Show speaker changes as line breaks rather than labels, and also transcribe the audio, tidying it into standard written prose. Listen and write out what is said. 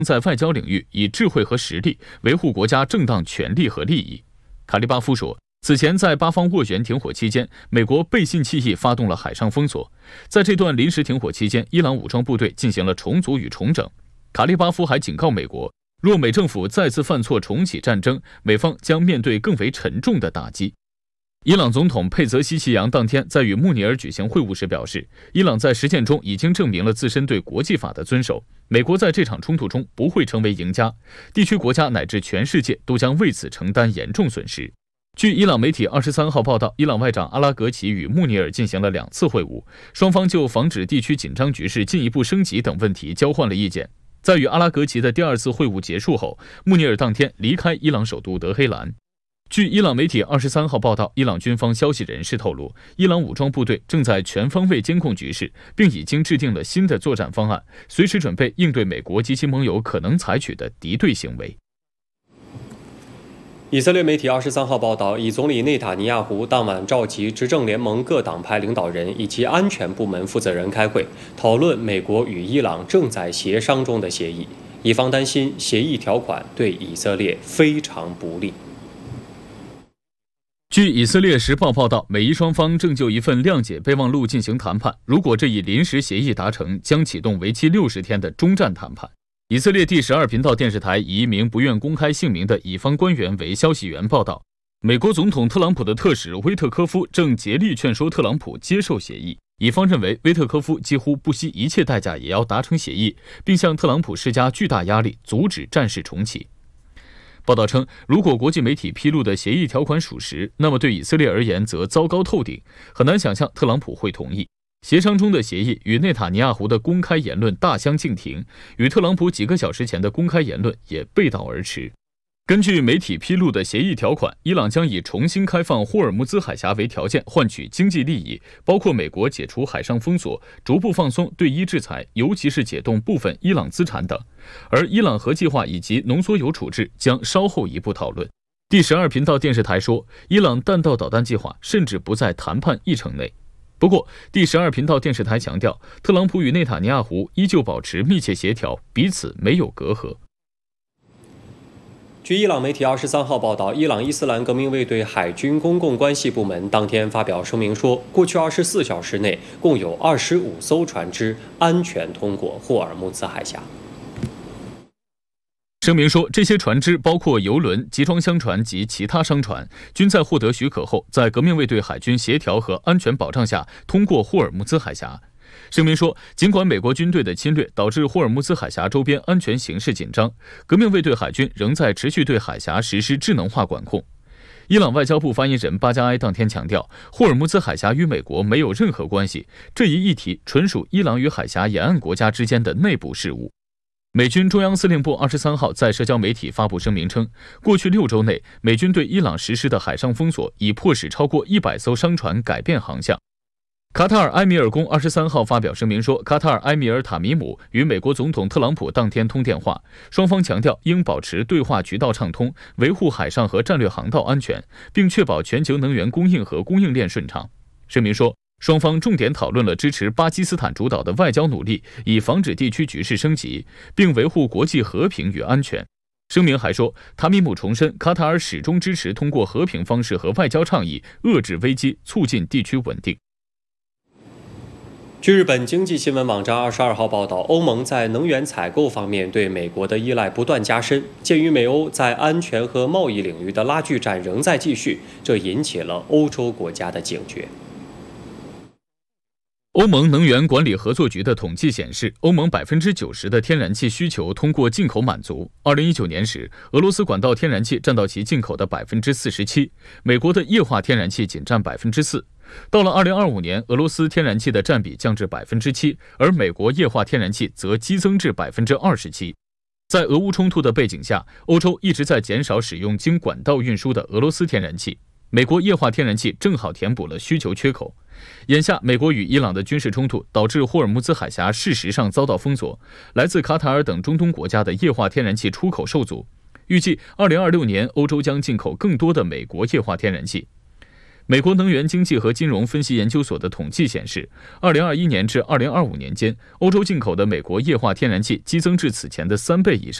在外交领域以智慧和实力维护国家正当权利和利益。卡利巴夫说，此前在巴方斡旋停火期间，美国背信弃义发动了海上封锁。在这段临时停火期间，伊朗武装部队进行了重组与重整。卡利巴夫还警告美国，若美政府再次犯错重启战争，美方将面对更为沉重的打击。伊朗总统佩泽西奇扬当天在与穆尼尔举行会晤时表示，伊朗在实践中已经证明了自身对国际法的遵守，美国在这场冲突中不会成为赢家，地区国家乃至全世界都将为此承担严重损失。据伊朗媒体23号报道，伊朗外长阿拉格齐与穆尼尔进行了2次会晤，双方就防止地区紧张局势进一步升级等问题交换了意见。在与阿拉格齐的第2次会晤结束后，穆尼尔当天离开伊朗首都德黑兰。据伊朗媒体23号报道，伊朗军方消息人士透露，伊朗武装部队正在全方位监控局势，并已经制定了新的作战方案，随时准备应对美国及其盟友可能采取的敌对行为。
以色列媒体23号报道，以总理内塔尼亚胡当晚召集执政联盟各党派领导人以及安全部门负责人开会，讨论美国与伊朗正在协商中的协议，以方担心协议条款对以色列非常不利。
据以色列时报报道，美伊双方正就一份谅解备忘录进行谈判，如果这一临时协议达成，将启动为期60天的中战谈判。以色列第12频道电视台以一名不愿公开姓名的乙方官员为消息源报道，美国总统特朗普的特使威特科夫正竭力劝说特朗普接受协议。乙方认为威特科夫几乎不惜一切代价也要达成协议，并向特朗普施加巨大压力，阻止战事重启。报道称，如果国际媒体披露的协议条款属实，那么对以色列而言则糟糕透顶，很难想象特朗普会同意。协商中的协议与内塔尼亚胡的公开言论大相径庭，与特朗普几个小时前的公开言论也背道而驰。根据媒体披露的协议条款，伊朗将以重新开放霍尔木兹海峡为条件换取经济利益，包括美国解除海上封锁、逐步放松对伊制裁，尤其是解冻部分伊朗资产等。而伊朗核计划以及浓缩铀处置将稍后一步讨论。第12频道电视台说，伊朗弹道导弹计划甚至不在谈判议程内。不过，第12频道电视台强调，特朗普与内塔尼亚胡依旧保持密切协调，彼此没有隔阂。
据伊朗媒体23号报道，伊朗伊斯兰革命卫队海军公共关系部门当天发表声明说，过去24小时内共有25艘船只安全通过霍尔木兹海峡。
声明说，这些船只包括油轮、集装箱船及其他商船，均在获得许可后，在革命卫队海军协调和安全保障下通过霍尔木兹海峡。声明说，尽管美国军队的侵略导致霍尔木兹海峡周边安全形势紧张，革命卫队海军仍在持续对海峡实施智能化管控。伊朗外交部发言人巴加埃当天强调，霍尔木兹海峡与美国没有任何关系，这一议题纯属伊朗与海峡沿岸国家之间的内部事务。美军中央司令部23号在社交媒体发布声明称，过去6周内，美军对伊朗实施的海上封锁已迫使超过100艘商船改变航向。卡塔尔埃米尔宫23号发表声明说，卡塔尔埃米尔塔米姆与美国总统特朗普当天通电话，双方强调应保持对话渠道畅通，维护海上和战略航道安全，并确保全球能源供应和供应链顺畅。声明说，双方重点讨论了支持巴基斯坦主导的外交努力，以防止地区局势升级，并维护国际和平与安全。声明还说，塔米姆重申卡塔尔始终支持通过和平方式和外交倡议遏制危机，促进地区稳定。
据日本经济新闻网站22号报道，欧盟在能源采购方面对美国的依赖不断加深，鉴于美欧在安全和贸易领域的拉锯战仍在继续，这引起了欧洲国家的警觉。
欧盟能源管理合作局的统计显示，欧盟90%的天然气需求通过进口满足。2019年时，俄罗斯管道天然气占到其进口的47%，美国的液化天然气仅占4%。到了2025年，俄罗斯天然气的占比降至7%，而美国液化天然气则激增至27%。在俄乌冲突的背景下，欧洲一直在减少使用经管道运输的俄罗斯天然气，美国液化天然气正好填补了需求缺口。眼下，美国与伊朗的军事冲突导致霍尔木兹海峡事实上遭到封锁，来自卡塔尔等中东国家的液化天然气出口受阻。预计2026年，欧洲将进口更多的美国液化天然气。 美国能源经济和金融分析研究所的统计显示，2021年至2025年间，欧洲进口的美国液化天然气激增至此前的3倍以上。